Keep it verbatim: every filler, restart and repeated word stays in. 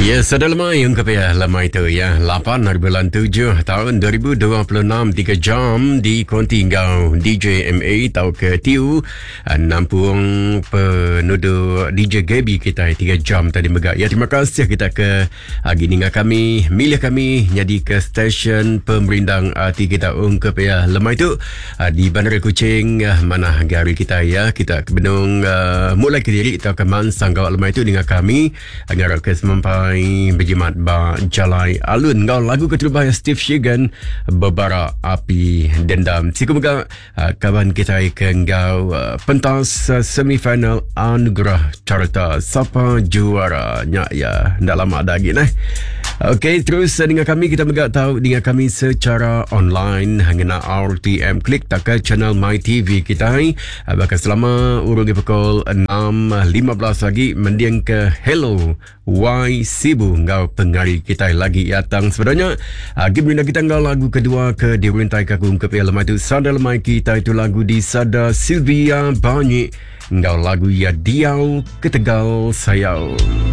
Ya, sudah lemai yang kepaya lemai tu ya. lapan hari bulan tujuh tahun dua ribu dua puluh enam, tiga jam di konti ngau D J M A tau ke tiu nampung penuduh D J Gaby kita tiga jam tadi megak. Ya, terima kasih kita ke gini ngah kami, milih kami jadi ke stesen pemerindang hati kita ung kepaya lemai tu di Bandar Kuching mana gari kita ya. Kita ke Benung uh, mulai ke diri kita ke Mansang gawat lemai tu dengan kami agar ke semampai berjimat ba jalai alun ngau lagu keterubah Steve Shigan berbara api dendam. Siku moga uh, kawan kita ke ngau uh, pentas uh, semifinal anugerah carta siapa juara nya ya ndak lama lagi nah. Okey, terus uh, dengan kami kita moga tahu dengan kami secara online hangena R T M klik tak ke channel My T V kita uh, bakal selama urung pukul enam lima belas lagi mendiang ke Hello Y Sibu ngau pengari kita lagi datang sebenarnya uh, game kita ngau lagu kedua ke dirintai kagum ke lemai tu sada lemai kita itu lagu di Sada Sylvia Banyi ngau lagu ya diau ketegal sayau.